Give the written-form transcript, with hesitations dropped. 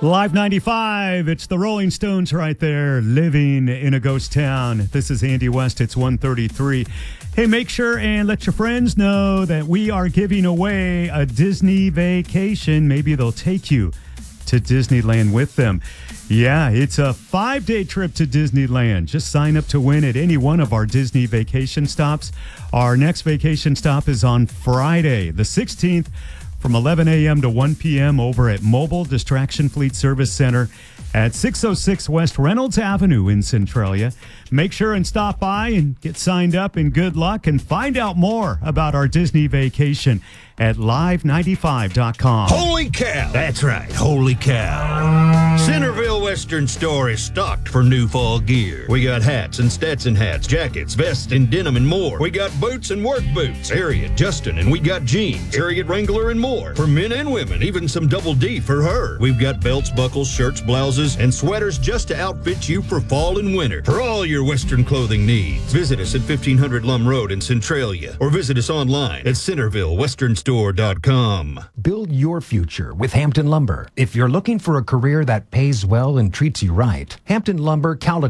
Live 95, it's the Rolling Stones right there, living in a ghost town. This is Andy West, it's 1:33. Hey, make sure and let your friends know that we are giving away a Disney vacation. Maybe they'll take you to Disneyland with them. Yeah, it's a 5-day trip to Disneyland. Just sign up to win at any one of our Disney vacation stops. Our next vacation stop is on Friday, the 16th, from 11 a.m. to 1 p.m. over at Mobile Distraction Fleet Service Center at 606 West Reynolds Avenue in Centralia. Make sure and stop by and get signed up, and good luck, and find out more about our Disney vacation at live95.com. Holy cow! That's right, holy cow. Centerville Western Store is stocked for new fall gear. We got hats and Stetson hats, jackets, vests, and denim and more. We got boots and work boots, Harriet, Justin, and we got jeans, Harriet Wrangler, and more. For men and women, even some Double D for her. We've got belts, buckles, shirts, blouses, and sweaters just to outfit you for fall and winter. For all your Western clothing needs, visit us at 1500 Lum Road in Centralia, or visit us online at CentervilleWesternStore.com. Build your future with Hampton Lumber. If you're looking for a career that pays well and treats you right, Hampton Lumber, Caladonia